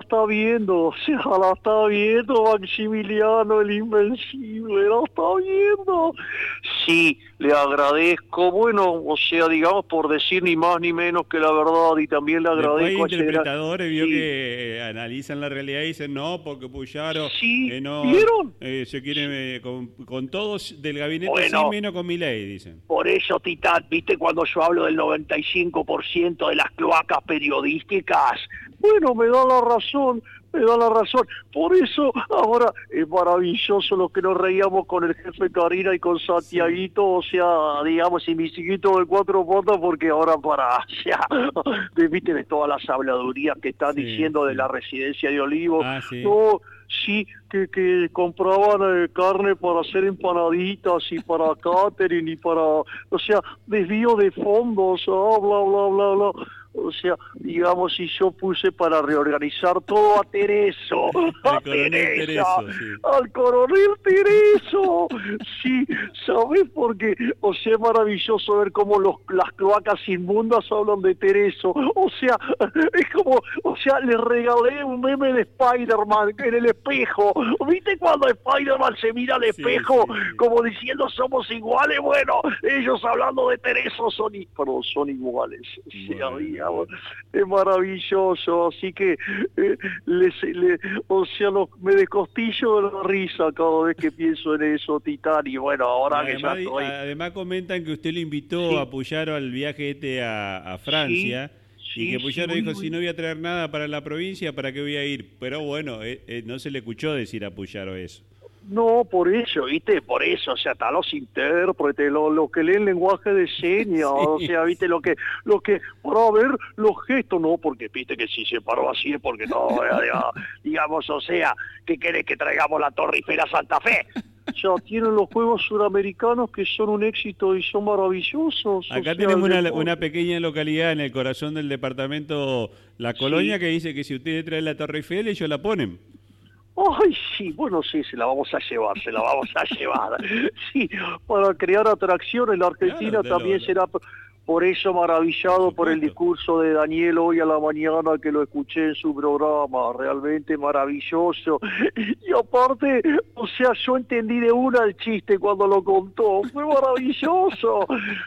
está viendo, o sea, la está viendo Maximiliano el Invencible, la está viendo. Sí, le agradezco, bueno, o sea, digamos, por decir ni más ni menos que la verdad, y también le Después hay agradezco interpretadores, vio sí. que analizan la realidad y dicen, no, porque Puyaro Sí, no ¿vieron? se quiere con todos del gabinete sí, Bueno, menos con Milei, dicen. por eso, Titán, viste cuando yo hablo del 95% de las cloacas periodísticas, bueno, me da la razón. Por eso ahora es maravilloso lo que nos reíamos con el jefe Karina y con Santiaguito, o sea, digamos, y mi chiquito de 4 patas, porque ahora o sea, viste de todas las habladurías que están diciendo de la residencia de Olivos, Sí. no, sí, que compraban carne para hacer empanaditas y para catering y para, o sea, desvío de fondos, bla, bla, bla, bla. O sea, digamos, si yo puse para reorganizar todo a Tereso, al coronel Tereso, sí. Al coronel Tereso, sí, ¿sabes por qué? O sea, es maravilloso ver cómo las cloacas inmundas hablan de Tereso, o sea, es como, o sea, le regalé un meme de Spider-Man en el espejo, ¿viste cuando Spider-Man se mira al espejo como diciendo somos iguales? Bueno, ellos hablando de Tereso son iguales, es maravilloso, así que o sea, me descostillo de la risa cada vez que pienso en eso, Titán, y bueno, ahora que ya estoy... Además comentan que usted lo invitó a Puyaro al viaje a Francia, y que Puyaro dijo, si no voy a traer nada para la provincia, ¿para qué voy a ir? Pero bueno, no se le escuchó decir a Puyaro eso. No, por eso, ¿viste? Por eso, o sea, están los intérpretes, los que leen lenguaje de señas, o sea, ¿viste? Lo que, para ver los gestos, no, porque, ¿viste? Que si se paró así es porque no, digamos, o sea, ¿qué querés que traigamos la Torre Eiffel a Santa Fe? Ya tienen los Juegos Suramericanos que son un éxito y son maravillosos. Acá tenemos una pequeña localidad en el corazón del departamento La Colonia que dice que si ustedes traen la Torre Eiffel, ellos la ponen. Ay, sí, bueno, sí, se la vamos a llevar. Sí, para crear atracciones, la Argentina también será... Por eso maravillado por el discurso de Daniel hoy a la mañana que lo escuché en su programa, realmente maravilloso. Y aparte, o sea, yo entendí de una el chiste cuando lo contó, fue maravilloso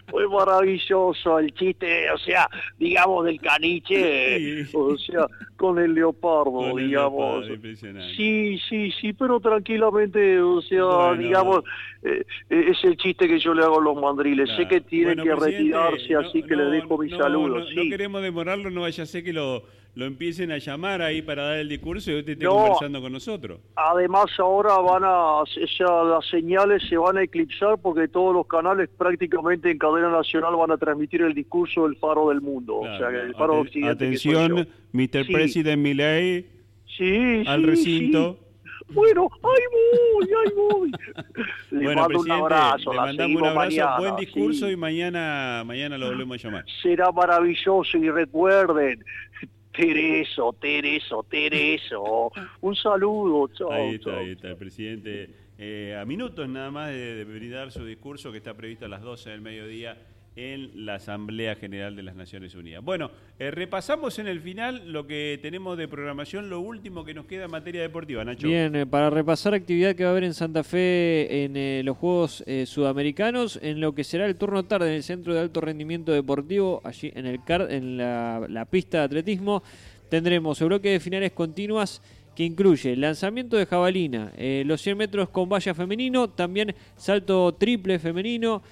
el chiste, o sea, digamos del caniche, o sea, con el leopardo, digamos. Sí, pero tranquilamente, o sea, digamos, es el chiste que yo le hago a los mandriles, sé que tienen que retirarse. Así que les dejo mis saludos. No queremos demorarlo, no vaya a ser que lo empiecen a llamar ahí para dar el discurso y usted esté conversando con nosotros. Además ahora las señales se van a eclipsar porque todos los canales prácticamente en cadena nacional van a transmitir el discurso del Faro del Mundo. Claro, o sea, el Faro Occidente. Atención, Mr. President Milei, al recinto. Sí. Bueno, ahí voy. Le mando un abrazo. Le mandamos un abrazo, mañana, buen discurso y mañana lo volvemos a llamar. Será maravilloso y recuerden, Tereso. Un saludo, chao. Ahí está, presidente. A minutos nada más de brindar su discurso que está previsto a las 12 del mediodía en la Asamblea General de las Naciones Unidas. Bueno, repasamos en el final lo que tenemos de programación, lo último que nos queda en materia deportiva, Nacho. Bien, para repasar actividad que va a haber en Santa Fe en los Juegos Sudamericanos, en lo que será el turno tarde en el Centro de Alto Rendimiento Deportivo, allí en el CAR, en la pista de atletismo, tendremos el bloque de finales continuas que incluye lanzamiento de jabalina, los 100 metros con valla femenino, también salto triple femenino,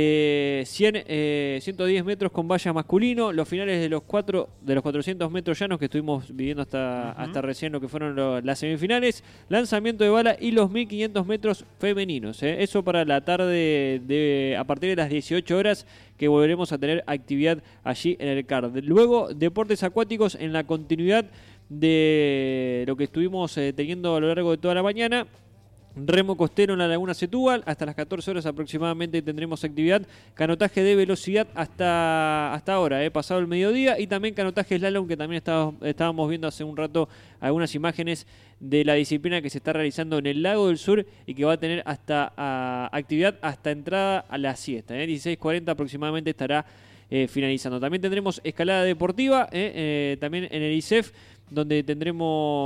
110 metros con valla masculino, los finales de los 400 metros llanos que estuvimos viviendo hasta recién lo que fueron las semifinales, lanzamiento de bala y los 1500 metros femeninos. Eso para la tarde a partir de las 18 horas que volveremos a tener actividad allí en el CAR. Luego, deportes acuáticos en la continuidad de lo que estuvimos teniendo a lo largo de toda la mañana. Remo costero en la Laguna Setúbal, hasta las 14 horas aproximadamente tendremos actividad. Canotaje de velocidad hasta ahora, pasado el mediodía, y también canotaje slalom, que también estábamos viendo hace un rato algunas imágenes de la disciplina que se está realizando en el Lago del Sur y que va a tener actividad hasta entrada a la siesta. 16:40 aproximadamente estará finalizando. También tendremos escalada deportiva, también en el ISEF, donde tendremos